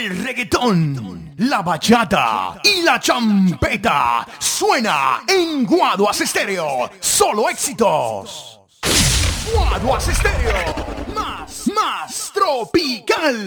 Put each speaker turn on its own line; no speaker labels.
El reggaetón, la bachata y la champeta suena en Guaduas Estéreo. Solo éxitos. Guaduas Estéreo, más tropical.